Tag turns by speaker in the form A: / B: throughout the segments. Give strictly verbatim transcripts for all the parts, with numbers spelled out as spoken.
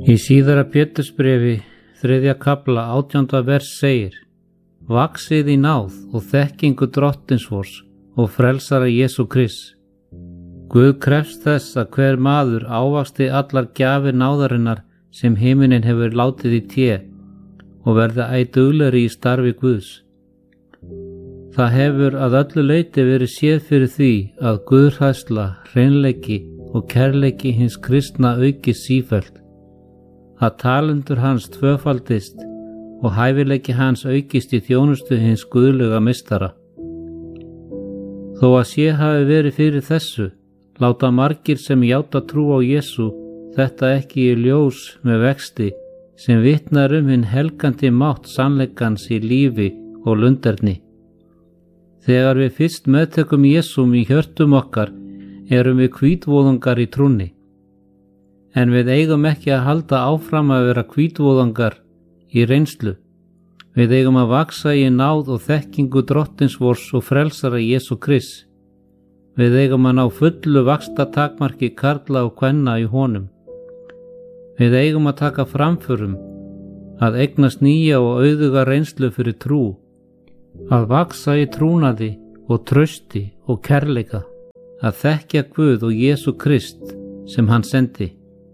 A: Í síðara Pétursbréfi, þriðja kafla, átjánda vers segir: Vaxið í náð og þekkingu Drottins vors og frelsara Jesú Krists. Guð krefst þess að hver maður ávaxti allar gjafir náðarinnar sem himinin hefur látið í té og verði æ duglegri í starfi Guðs. Það hefur að öllu leyti verið séð fyrir því að guðhræðsla, hreinleiki og kærleiki hins kristna aukist sífellt, að talentur hans tvöfaldist og hæfileiki hans aukist í þjónustu hins guðlega meistara. Þó að sé hafi verið fyrir þessu, láta margir sem játa trú á Jesú þetta ekki í ljós með vexti sem vitnar um hinn helgandi mátt sannleikans í lífi og lunderni. Þegar við fyrst meðtökum Jesúm í hjörtum okkar erum við hvítvoðungar í trúnni. En við eigum ekki að halda áfram að vera hvítvoðungar í reynslu. Við eigum að vaxa í náð og þekkingu Drottins vors og frelsara Jesú Krists. Við eigum að ná fullu vaxta takmarki karla og kvenna í honum. Við eigum að taka framförum, að eignast nýja og auðuga reynslu fyrir trú, að vaxa í trúnaði og trausti og kærleika, að þekkja Guð og Jesú Krist sem hann sendi.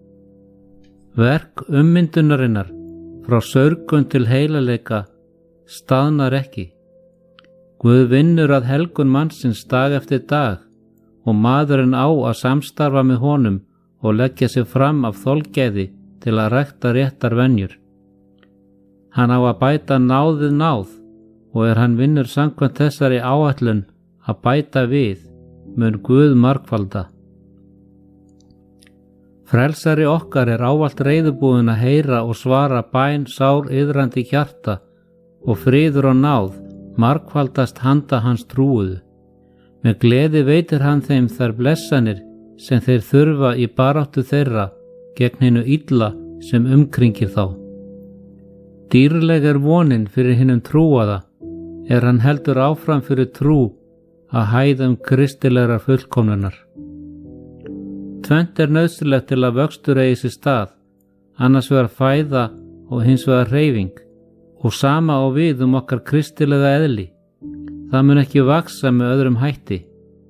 A: Verk ummyndunarinnar frá saurgun til heilaleika staðnar ekki. Guð vinnur að helgun mannsins dag eftir dag og maðurinn á að samstarfa með honum og leggja sig fram af þolgæði til að rækta réttar venjur. Hann á að bæta náð við náð og er hann vinnur samkvæmt þessari áætlun að bæta við, mun Guð margfalda. Frelsari okkar er ávallt reiðubúinn að heyra og svara bæn sár iðrandi hjarta og friður og náð margfaldast handa hans trúuðu. Með gleði veitir hann þeim þær blessanir sem þeir þurfa í baráttu þeirra gegn hinu illa sem umkringir þá. Dýrleg er vonin fyrir hinum trúaða er hann heldur áfram fyrir trú að hæða um kristilegra fullkomnunar. Tvennt er nauðsynlegt til að vöxtur eigi sér stað, annars vegar fæða og hins vegar hreyfing, og sama á við um okkar kristilega eðli. Það mun ekki vaksa með öðrum hætti.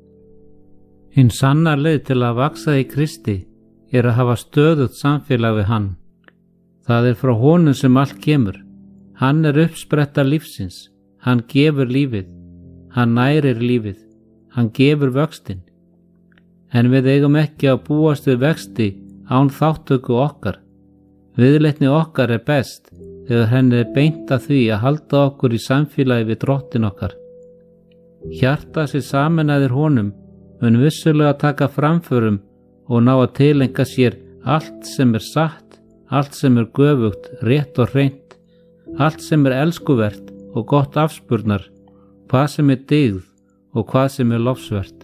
A: Hinn sannar leið til að vaksa í Kristi er að hafa stöðugt samfélag við hann. Það er frá honum sem allt kemur. Hann er uppspretta lífsins. Hann gefur lífið. Hann nærir lífið. Hann gefur vöxtinn. En við eigum ekki að búast við vexti án þáttöku okkar. Viðleitni okkar er best þegar henni er beint að því að halda okkur í samfélagi við Drottin okkar. Hjarta sér sameinaðir honum mun vissulega taka framförum og ná að tileinka sér allt sem er satt, allt sem er göfugt, rétt og hreint, allt sem er elskuvert og gott afspurnar, hvað sem er dygð og hvað sem er lofsvert.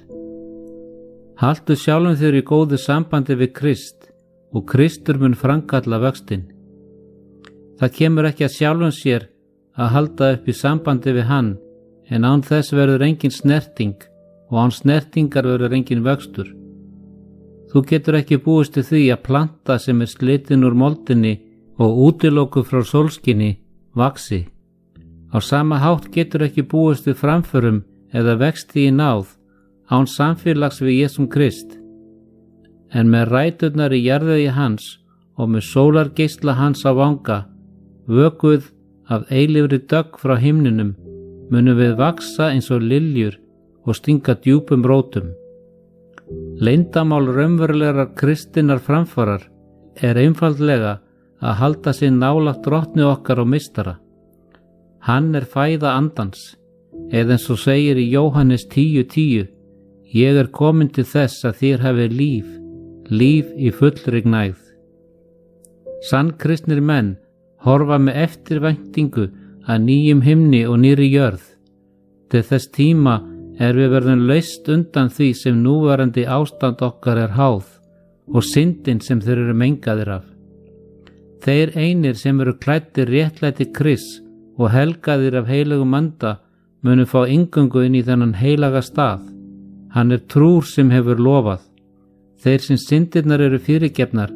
A: Haltu sjálfum þér í góðu sambandi við Krist og Kristur mun framkalla vöxtinn. Það kemur ekki að sjálfum sér að halda upp í sambandi við hann, en án þess verður engin snerting og án snertingar verður engin vöxtur. Þú getur ekki búist til því að planta sem er slitin úr moldinni og útilokkuð frá sólskinni vaxi. Á sama hátt getur ekki búist við framförum eða vexti í náð án samfélags við Jesúm Krist. En með ræturnar í jarðvegi hans og með sólargeisla hans á vanga, vökuð af eilífri dögg frá himninum, munum við vaksa eins og liljur og stinga djúpum rótum. Leyndamál raunverulegar kristinnar framfarar er einfaldlega að halda sig nálægt Drottni okkar og meistara. Hann er fæða andans, eða eins og segir í Jóhannes tíu tíu, ég er komin til þess að þér hafi líf, líf í fullri gnægð. Sannkristnir menn horfa með eftirvæntingu að nýjum himni og nýrri jörð. Til þess tíma er við verðum laust undan því sem núverandi ástand okkar er háð og syndin sem þeir eru mengaðir af. Þeir einir sem eru klæddir réttlæti Krists og helgaðir af heilagum anda munu fá inngöngu inn í þennan heilaga stað. Hann er trúr sem hefur lofað. Þeir sem syndirnar eru fyrirgefnar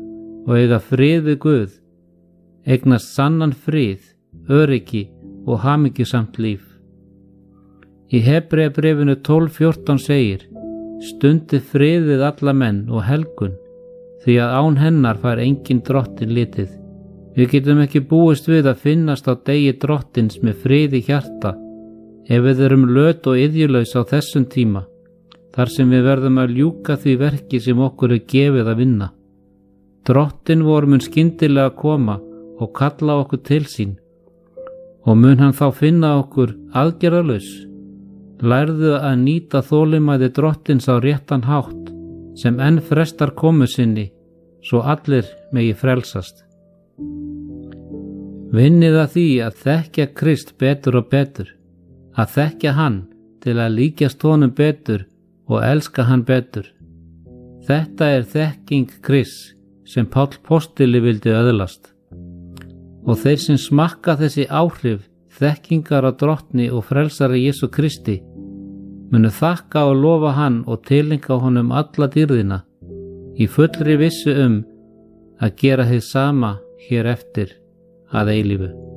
A: og eiga frið við Guð, eignast sannan frið, öryggi og hamingjusamt líf. Í Hebreabréfinu tólf fjórtán segir: Stundið frið við alla menn og helgun, því að án hennar fær engin drottin litið. Við getum ekki búist við að finnast á degi drottins með frið í hjarta ef við erum löt og iðjulaus á þessum tíma, þar sem við verðum að ljúka því verki sem okkur er gefið að vinna. Drottin vor mun skyndilega koma og kalla okkur til sín, og mun hann þá finna okkur aðgerðalaus. Lærðu að nýta þolinmæði drottins á réttan hátt, sem enn frestar komu sinni, svo allir megi frelsast. Vinnið að því að þekkja Krist betur og betur, að þekkja hann til að líkjast honum betur og elska hann betur. Þetta er þekking Krists sem Páll postuli vildi öðlast. Og þeir sem smakka þessi áhrif þekkingar á drottni og frelsari Jesú Kristi munu þakka og lofa hann og tilinka honum alla dýrðina í fullri vissu um að gera þið sama hér eftir að eilífu.